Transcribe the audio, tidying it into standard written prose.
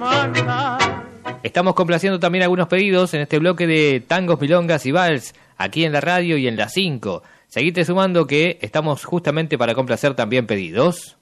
Estamos complaciendo también algunos pedidos en este bloque de tangos, milongas y vals, aquí en la radio y en la 5. Seguite sumando que estamos justamente para complacer también pedidos.